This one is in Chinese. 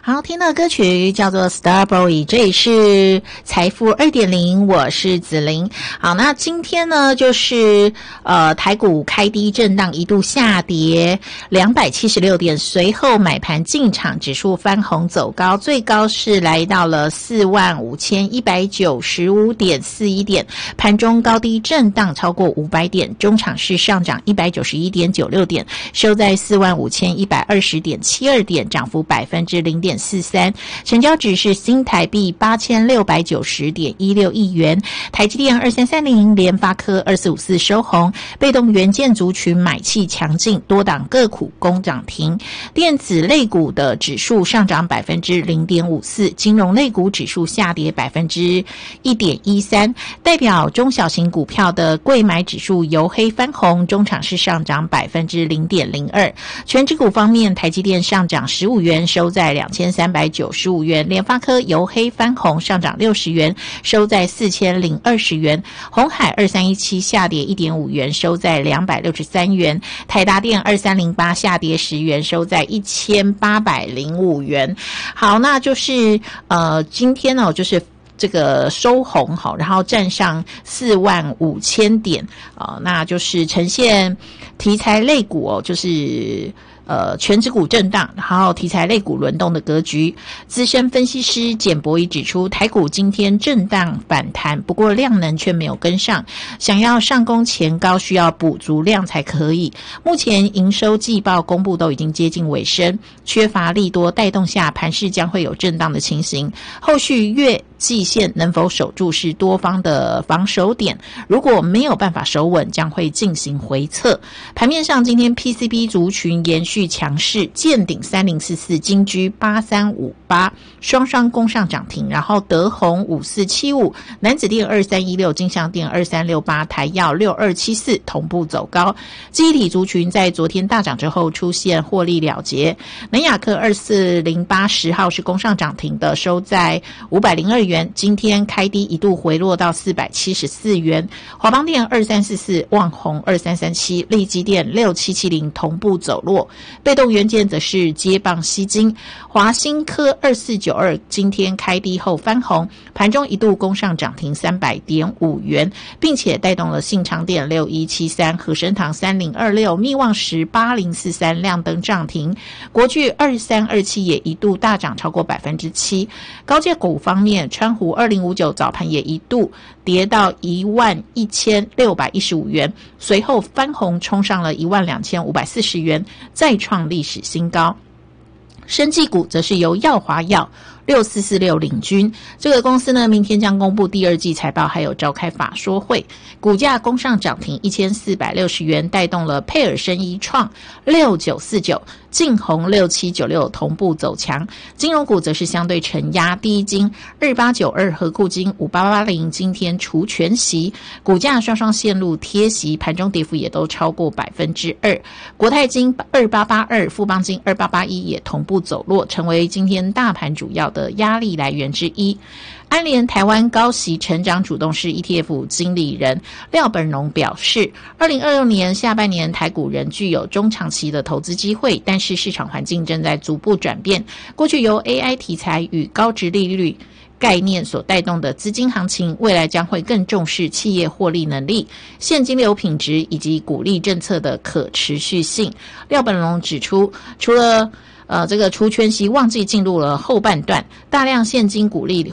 好，听的歌曲叫做 Starboy， 这里是财富 2.0， 我是子琳。好，那今天呢就是台股开低震荡，一度下跌276点，随后买盘进场，指数翻红走高，最高是来到了45195.41点，盘中高低震荡超过500点，中场是上涨191.96点，收在45120.72点，涨幅0.43%，成交值是新台币8690.16亿元。台积电2330，联发科2454收红，被动元件族群买气强劲，多档个股攻涨停。电子类股的指数上涨0.54%，金融类股指数下跌1.13%。代表中小型股票的贵买指数由黑翻红，中场是上涨0.02%。全指股方面，台积电上涨15元，收在2395元，联发科由黑翻红，上涨60元，收在4020元，鸿海2317下跌1.5元，收在263元，台达电2308下跌10元，收在1805元。好，那就是今天呢就是这个收红好，然后站上45000点那就是呈现题材类股就是全指股震荡，然后题材类股轮动的格局。资深分析师简博仪指出，台股今天震荡反弹，不过量能却没有跟上，想要上攻前高需要补足量才可以。目前营收季报公布都已经接近尾声，缺乏利多带动下，盘势将会有震荡的情形。后续月季线能否守住是多方的防守点，如果没有办法守稳，将会进行回测。盘面上，今天 PCB 族群延续强势，建鼎3044、金居8358双双攻上涨停，然后德宏5475、南子电2316、金像电2368、台药6274同步走高。记忆体族群在昨天大涨之后出现获利了结，南亚科2408 10号是攻上涨停的，收在502元，今天开低一度回落到474元。华邦电2344、旺宏2337、力积电6770同步走弱。被动元件则是接棒吸金，华新科2492今天开低后翻红，盘中一度攻上涨停300.5元，并且带动了信长电6173、和生堂3026、密旺石8043亮灯涨停，国巨2327也一度大涨超过7%。高价股方面，川湖2059早盘也一度跌到11615元，随后翻红冲上了12540元，再创历史新高。生技股则是由耀华药6446领军，这个公司呢明天将公布第二季财报，还有召开法说会，股价攻上涨停1460元，带动了佩尔生医创6949、晋宏6796同步走强。金融股则是相对承压，第一金2892、和库金5880今天除权息，股价双双陷入贴息，盘中跌幅也都超过2%。国泰金2882、富邦金2881也同步走弱，成为今天大盘主要的压力来源之一。安联台湾高息成长主动式 ETF 经理人廖本荣表示，2026年下半年台股仍具有中长期的投资机会，但是市场环境正在逐步转变，过去由 AI 题材与高殖利率概念所带动的资金行情，未来将会更重视企业获利能力、现金流品质以及鼓励政策的可持续性。廖本荣指出，除了这个除权息旺季进入了后半段，大量现金鼓励